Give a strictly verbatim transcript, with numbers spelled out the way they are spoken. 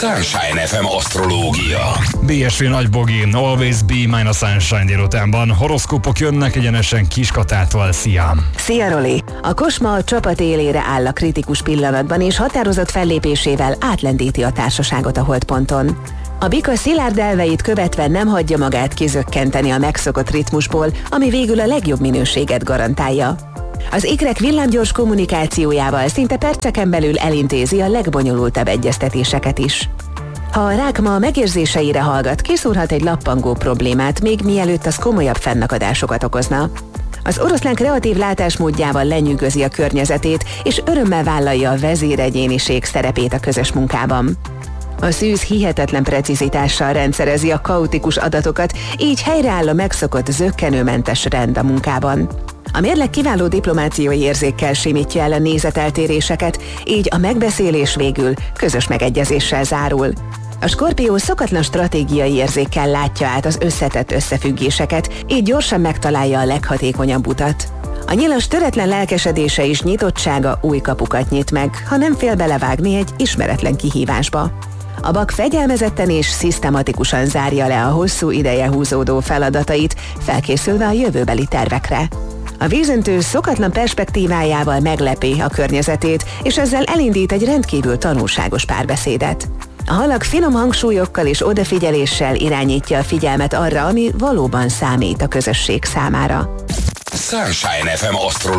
Sunshine ef em asztrológia. bé es vé Nagy Bogi, Always Be Mine a Sunshine délutánban. Horoszkópok jönnek egyenesen Kiskatától. Szia! Szia, Roli! A Kosma a csapat élére áll a kritikus pillanatban, és határozott fellépésével átlendíti a társaságot a holdponton. A bika szilárd elveit követve nem hagyja magát kizökkenteni a megszokott ritmusból, ami végül a legjobb minőséget garantálja. Az ikrek villámgyors kommunikációjával szinte perceken belül elintézi a legbonyolultabb egyeztetéseket is. Ha a rák ma a megérzéseire hallgat, kiszúrhat egy lappangó problémát, még mielőtt az komolyabb fennakadásokat okozna. Az oroszlán kreatív látásmódjával lenyűgözi a környezetét, és örömmel vállalja a vezéregyéniség szerepét a közös munkában. A szűz hihetetlen precizitással rendszerezi a kaotikus adatokat, így helyreáll a megszokott zökkenőmentes rend a munkában. A mérleg kiváló diplomáciai érzékkel simítja el a nézeteltéréseket, így a megbeszélés végül közös megegyezéssel zárul. A Skorpió szokatlan stratégiai érzékkel látja át az összetett összefüggéseket, így gyorsan megtalálja a leghatékonyabb utat. A nyilas töretlen lelkesedése és nyitottsága új kapukat nyit meg, ha nem fél belevágni egy ismeretlen kihívásba. A Bak fegyelmezetten és szisztematikusan zárja le a hosszú ideje húzódó feladatait, felkészülve a jövőbeli tervekre. A vízöntő szokatlan perspektívájával meglepi a környezetét, és ezzel elindít egy rendkívül tanulságos párbeszédet. A halak finom hangsúlyokkal és odafigyeléssel irányítja a figyelmet arra, ami valóban számít a közösség számára. Sunshine ef em asztrológia.